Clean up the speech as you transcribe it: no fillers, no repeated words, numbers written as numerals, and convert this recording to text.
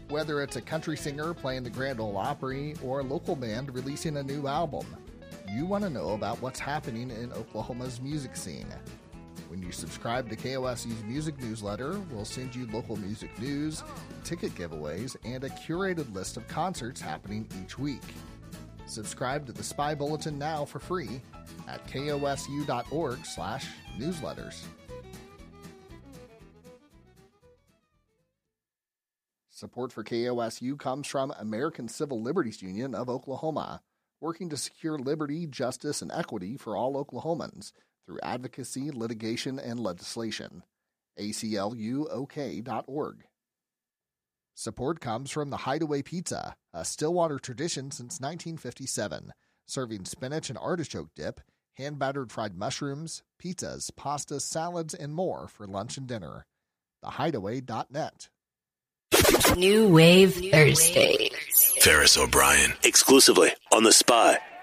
Whether it's a country singer playing the Grand Ole Opry or a local band releasing a new album, you want to know about what's happening in Oklahoma's music scene. When you subscribe to KOSU's music newsletter, we'll send you local music news, ticket giveaways, and a curated list of concerts happening each week. Subscribe to the Spy Bulletin now for free at kosu.org/newsletters. Support for KOSU comes from American Civil Liberties Union of Oklahoma, working to secure liberty, justice, and equity for all Oklahomans through advocacy, litigation, and legislation. ACLUOK.org. Support comes from the Hideaway Pizza, a Stillwater tradition since 1957, serving spinach and artichoke dip, hand-battered fried mushrooms, pizzas, pastas, salads, and more for lunch and dinner. TheHideaway.net. New Wave Thursdays. Ferris O'Brien, exclusively on The Spy.